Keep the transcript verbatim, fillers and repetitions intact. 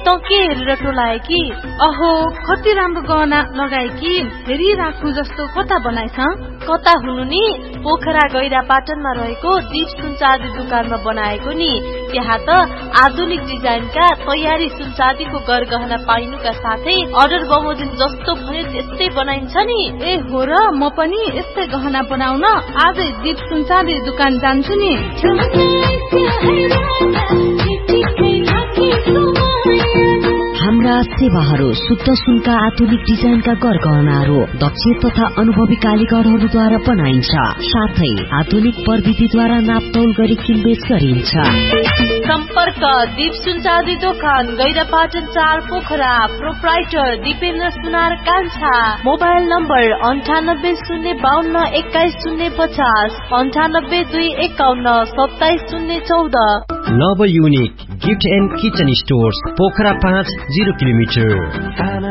त के हेरेर टोलाए कि? अहो कति राम्रो गहना लगाए कि, हेरी राख्नु जस्तो कता बनाएछ? कता हुनु नि, पोखरा गैरा पाटनमा रहेको दीप सुनचाँदी दुकानमा बनाएको नि। त्यहाँ त आधुनिक डिजाइनका तयारी सुनचाँदीको गरगहना पाइनुका साथै अर्डर बमोजिम जस्तो भने त्यस्तै बनाइन्छ नि। ए हो र, म पनि यस्तै गहना बनाउन आजै दीप सुनचाँदी दुकान जान्छु नि। हाम्रा सेवाहरू शुद्ध सुनका आधुनिक डिजाइनका गरगहनाहरू दक्ष तथा अनुभवी कारीगरहरूद्वारा बनाइन्छ। साथै आधुनिक प्रविधिद्वारा नापतौल गरी किनबेच गरिन्छ। सम्पर्क दीप सुनचाँदी दोकान गैरापाटन चार पोखरा। प्रोप्राइटर दिपेन्द्र सुनार कान्छा। मोबाइल नम्बर अन्ठानब्बे शून्य बाहन्न एक्काइस शून्य पचास अन्ठानब्बे दुई एकाउन्न सत्ताइस शून्य चौध। नव unique gift and kitchen stores Pokhara पाँच जिरो किलोमिटर।